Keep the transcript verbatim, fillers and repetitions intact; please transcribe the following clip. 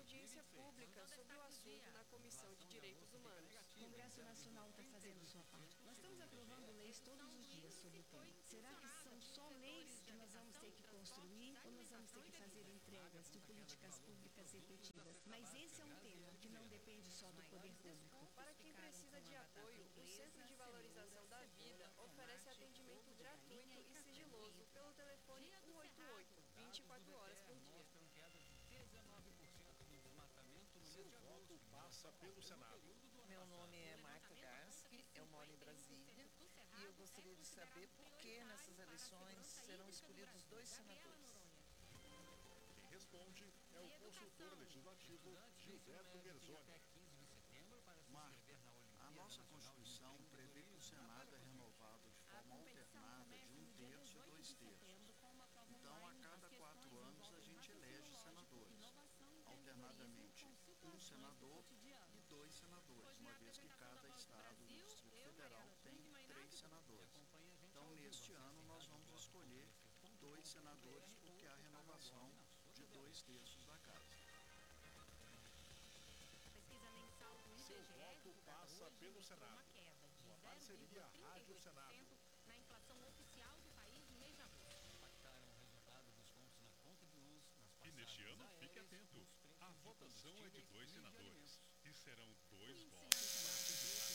audiência pública sobre o assunto na Comissão de Direitos Humanos. O Congresso Nacional está fazendo sua parte. Nós estamos aprovando leis todos os dias sobre o tema. Será que são só leis que nós vamos ter que construir ou nós vamos ter que fazer entregas de políticas públicas efetivas? Mas esse é um tema que não depende só do poder público. Para quem precisa de apoio, o Centro de Valorização da Vida oferece atendimento gratuito e sigiloso pelo telefone um oito oito, vinte e quatro horas por dia. Seu voto passa pelo Senado. Meu nome é Marta Garski, eu moro em Brasília e eu gostaria de saber por que nessas eleições serão escolhidos dois senadores. Quem responde é o consultor legislativo Gilberto Gerzoni. Marta, a nossa Constituição prevê que o Senado é renovado de forma alternada de um terço e dois terços. Então, a cada quatro anos, a gente elege senadores. Alternadamente, um senador e dois senadores, uma vez que cada estado do Distrito Federal tem três senadores. Então, neste ano, nós vamos escolher dois senadores, porque há renovação de dois terços da casa. Seu voto passa pelo Senado. Uma parceria Rádio Senado. Na inflação oficial do país no mês de agosto. Impactaram o resultado dos pontos na conta de luz nas E neste ano, fique atento. A votação é de dois senadores e serão dois votos.